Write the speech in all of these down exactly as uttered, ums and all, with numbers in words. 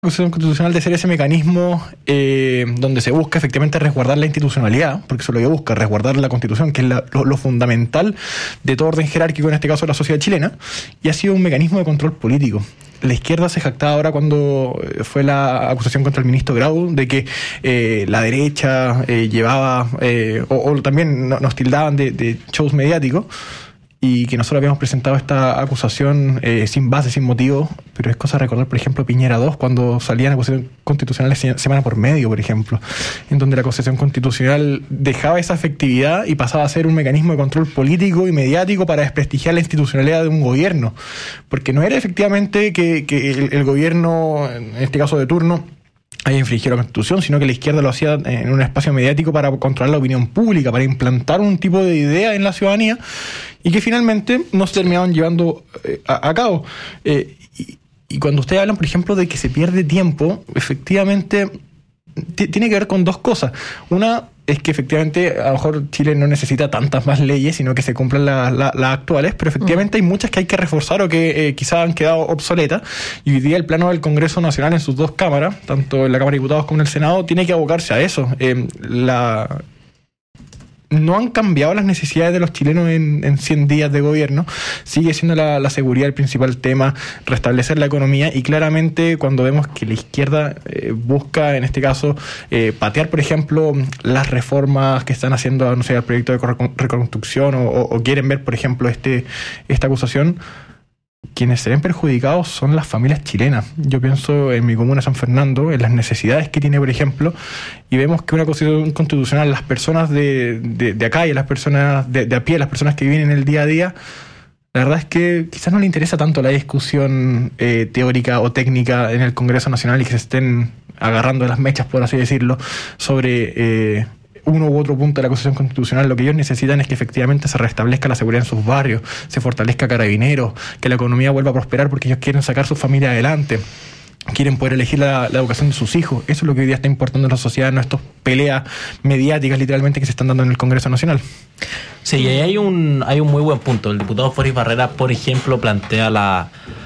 La acusación constitucional de ser ese mecanismo eh, donde se busca efectivamente resguardar la institucionalidad, porque eso es lo que busca, resguardar la Constitución, que es la, lo, lo fundamental de todo orden jerárquico, en este caso de la sociedad chilena, y ha sido un mecanismo de control político. La izquierda se jactaba ahora cuando fue la acusación contra el ministro Grau de que eh, la derecha eh, llevaba, eh, o, o también nos tildaban de, de shows mediáticos, y que nosotros habíamos presentado esta acusación eh, sin base, sin motivo, pero es cosa de recordar, por ejemplo, Piñera dos, cuando salían acusaciones constitucionales semana por medio, por ejemplo, en donde la acusación constitucional dejaba esa efectividad y pasaba a ser un mecanismo de control político y mediático para desprestigiar la institucionalidad de un gobierno, porque no era efectivamente que, que el, el gobierno, en este caso de turno, haya infringido la Constitución, sino que la izquierda lo hacía en un espacio mediático para controlar la opinión pública, para implantar un tipo de idea en la ciudadanía y que finalmente no se terminaban llevando eh, a, a cabo. Eh, y, y cuando ustedes hablan, por ejemplo, de que se pierde tiempo, efectivamente t- tiene que ver con dos cosas. Una es que efectivamente a lo mejor Chile no necesita tantas más leyes, sino que se cumplan las la, la actuales, pero efectivamente hay muchas que hay que reforzar o que eh, quizás han quedado obsoletas, y hoy día el plano del Congreso Nacional en sus dos cámaras, tanto en la Cámara de Diputados como en el Senado, tiene que abocarse a eso. Eh, la... No han cambiado las necesidades de los chilenos en, en cien días de gobierno. Sigue siendo la, la seguridad el principal tema, restablecer la economía, y claramente cuando vemos que la izquierda eh, busca, en este caso, eh, patear, por ejemplo, las reformas que están haciendo, no sé, el proyecto de reconstrucción, o, o, o quieren ver, por ejemplo, este esta acusación, quienes se ven perjudicados son las familias chilenas. Yo pienso en mi comuna San Fernando, en las necesidades que tiene, por ejemplo, y vemos que una constitución constitucional, las personas de, de, de acá y las personas de, de a pie, las personas que viven en el día a día, la verdad es que quizás no le interesa tanto la discusión eh, teórica o técnica en el Congreso Nacional y que se estén agarrando de las mechas, por así decirlo, sobre Eh, uno u otro punto de la acusación constitucional. Lo que ellos necesitan es que efectivamente se restablezca la seguridad en sus barrios, se fortalezca Carabineros, que la economía vuelva a prosperar, porque ellos quieren sacar su familia adelante, quieren poder elegir la, la educación de sus hijos. Eso es lo que hoy día está importando en la sociedad, no estas peleas mediáticas literalmente que se están dando en el Congreso Nacional. Sí, y ahí hay un, hay un muy buen punto. El diputado Foris Barrera, por ejemplo, plantea la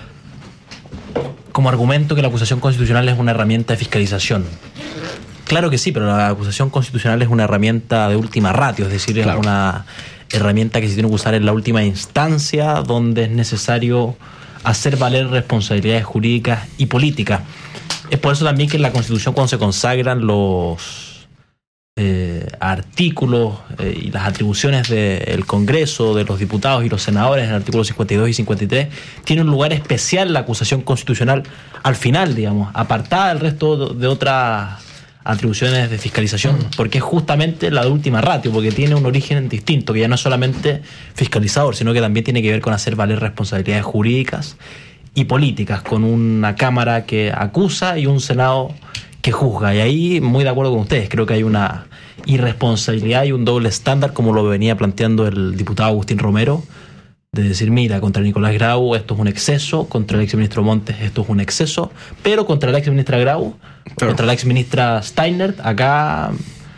como argumento que la acusación constitucional es una herramienta de fiscalización. Claro que sí, pero la acusación constitucional es una herramienta de última ratio, es decir, claro, es una herramienta que se tiene que usar en la última instancia, donde es necesario hacer valer responsabilidades jurídicas y políticas. Es por eso también que en la Constitución, cuando se consagran los eh, artículos eh, y las atribuciones del Congreso, de los diputados y los senadores, en el artículo cincuenta y dos y cincuenta y tres, tiene un lugar especial la acusación constitucional al final, digamos, apartada del resto de otras atribuciones de fiscalización, porque es justamente la de última ratio, porque tiene un origen distinto, que ya no es solamente fiscalizador, sino que también tiene que ver con hacer valer responsabilidades jurídicas y políticas, con una Cámara que acusa y un Senado que juzga. Y ahí, muy de acuerdo con ustedes, creo que hay una irresponsabilidad y un doble estándar, como lo venía planteando el diputado Agustín Romero, de decir, mira, contra Nicolás Grau esto es un exceso, contra el exministro Montes esto es un exceso, pero contra la exministra Grau, claro, contra la exministra Steiner, acá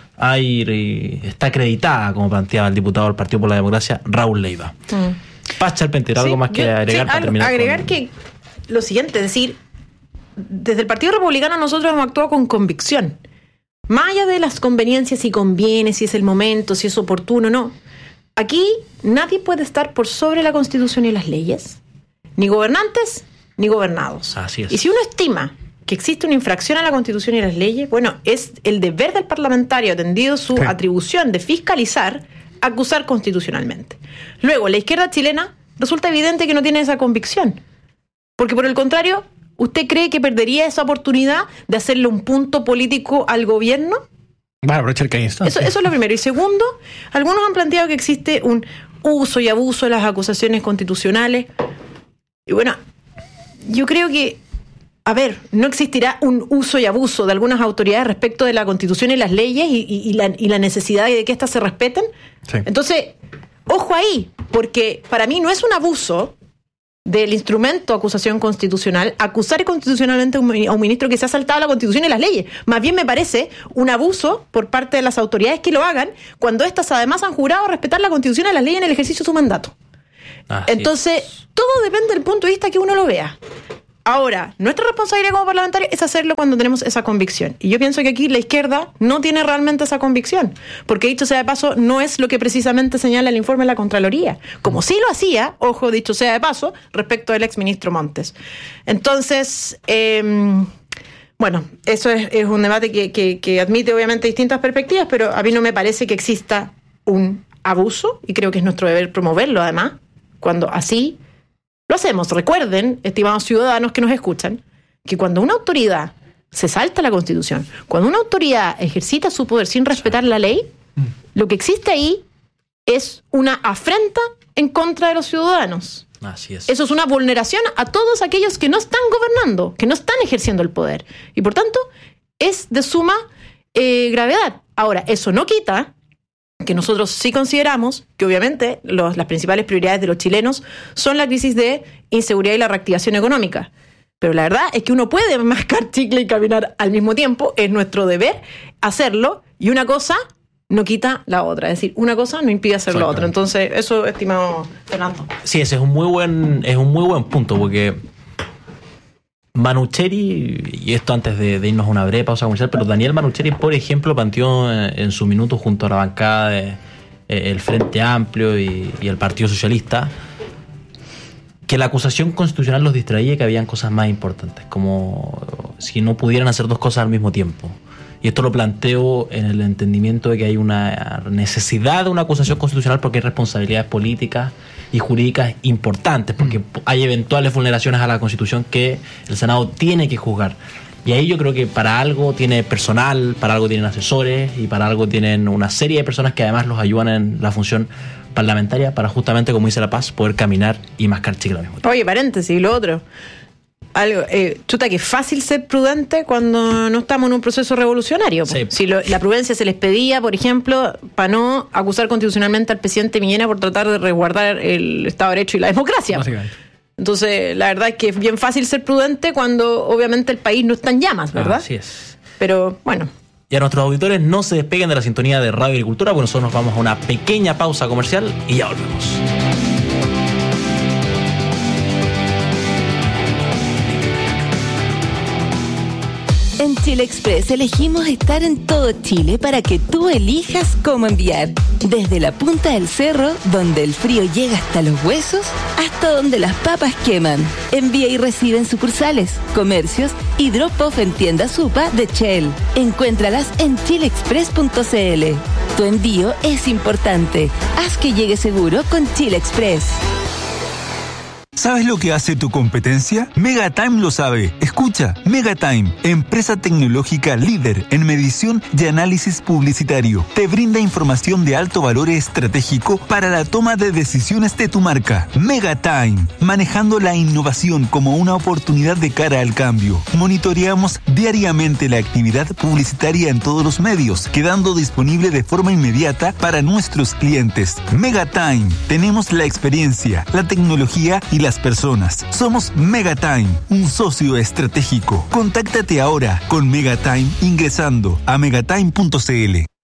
hay, está acreditada, como planteaba el diputado del Partido por la Democracia, Raúl Leiva. Mm. Paz Charpentier, ¿algo sí, más que yo, agregar sí, para terminar? Agregar con... que lo siguiente, es decir, desde el Partido Republicano nosotros hemos actuado con convicción. Más allá de las conveniencias, si conviene, si es el momento, si es oportuno, no. Aquí nadie puede estar por sobre la Constitución y las leyes, ni gobernantes ni gobernados. Así es. Y si uno estima que existe una infracción a la Constitución y las leyes, bueno, es el deber del parlamentario, atendido su sí. atribución de fiscalizar, acusar constitucionalmente. Luego, la izquierda chilena resulta evidente que no tiene esa convicción, porque por el contrario, ¿usted cree que perdería esa oportunidad de hacerle un punto político al gobierno? Bueno, aprovechar que hay eso, eso es lo primero. Y segundo, algunos han planteado que existe un uso y abuso de las acusaciones constitucionales. Y bueno, yo creo que, a ver, no existirá un uso y abuso de algunas autoridades respecto de la Constitución y las leyes y, y, y, la, y la necesidad de que éstas se respeten. Sí. Entonces, ojo ahí, porque para mí no es un abuso del instrumento acusación constitucional acusar constitucionalmente a un ministro que se ha saltado la Constitución y las leyes. Más bien me parece un abuso por parte de las autoridades que lo hagan, cuando éstas además han jurado respetar la Constitución y las leyes en el ejercicio de su mandato. Así Entonces, es. todo depende del punto de vista que uno lo vea. Ahora, nuestra responsabilidad como parlamentarios es hacerlo cuando tenemos esa convicción. Y yo pienso que aquí la izquierda no tiene realmente esa convicción. Porque, dicho sea de paso, no es lo que precisamente señala el informe de la Contraloría. Como sí lo hacía, ojo, dicho sea de paso, respecto del exministro Montes. Entonces, eh, bueno, eso es, es un debate que, que, que admite obviamente distintas perspectivas, pero a mí no me parece que exista un abuso, y creo que es nuestro deber promoverlo además, cuando así lo hacemos. Recuerden, estimados ciudadanos que nos escuchan, que cuando una autoridad se salta la Constitución, cuando una autoridad ejercita su poder sin respetar la ley, lo que existe ahí es una afrenta en contra de los ciudadanos. Así es. Eso es una vulneración a todos aquellos que no están gobernando, que no están ejerciendo el poder. Y por tanto, es de suma eh, gravedad. Ahora, eso no quita que nosotros sí consideramos que obviamente los, las principales prioridades de los chilenos son la crisis de inseguridad y la reactivación económica. Pero la verdad es que uno puede mascar chicle y caminar al mismo tiempo. Es nuestro deber hacerlo, y una cosa no quita la otra. Es decir, una cosa no impide hacer la otra. Entonces, eso, estimado Fernando. Sí, ese es un muy buen, es un muy buen punto, porque Manucheri, y esto antes de, de irnos a una breve pausa comercial, pero Daniel Manucheri, por ejemplo, planteó en, en su minuto junto a la bancada de, eh, el Frente Amplio y, y el Partido Socialista, que la acusación constitucional los distraía y que habían cosas más importantes, como si no pudieran hacer dos cosas al mismo tiempo. Y esto lo planteo en el entendimiento de que hay una necesidad de una acusación constitucional porque hay responsabilidades políticas y jurídicas importantes, porque hay eventuales vulneraciones a la Constitución que el Senado tiene que juzgar. Y ahí yo creo que para algo tiene personal, para algo tienen asesores y para algo tienen una serie de personas que además los ayudan en la función parlamentaria para justamente, como dice La Paz, poder caminar y mascar chicle al mismo tiempo. Oye, paréntesis, lo otro. Algo, eh, chuta, que es fácil ser prudente cuando no estamos en un proceso revolucionario. Sí. Si lo, la prudencia se les pedía, por ejemplo, para no acusar constitucionalmente al presidente Piñera por tratar de resguardar el Estado de Derecho y la democracia. Entonces, la verdad es que es bien fácil ser prudente cuando obviamente el país no está en llamas, ¿verdad? Ah, así es. Pero, bueno. Y a nuestros auditores, no se despeguen de la sintonía de Radio Agricultura, porque nosotros nos vamos a una pequeña pausa comercial y ya volvemos. En Chile Express elegimos estar en todo Chile para que tú elijas cómo enviar. Desde la punta del cerro, donde el frío llega hasta los huesos, hasta donde las papas queman. Envía y recibe en sucursales, comercios y drop-off en tiendas Supa de Shell. Encuéntralas en chile express punto c l. Tu envío es importante. Haz que llegue seguro con Chile Express. ¿Sabes lo que hace tu competencia? Megatime lo sabe. Escucha, Megatime, empresa tecnológica líder en medición y análisis publicitario, te brinda información de alto valor estratégico para la toma de decisiones de tu marca. Megatime, manejando la innovación como una oportunidad de cara al cambio. Monitoreamos diariamente la actividad publicitaria en todos los medios, quedando disponible de forma inmediata para nuestros clientes. Megatime, tenemos la experiencia, la tecnología y la las personas. Somos Megatime, un socio estratégico. Contáctate ahora con Megatime ingresando a megatime punto c l.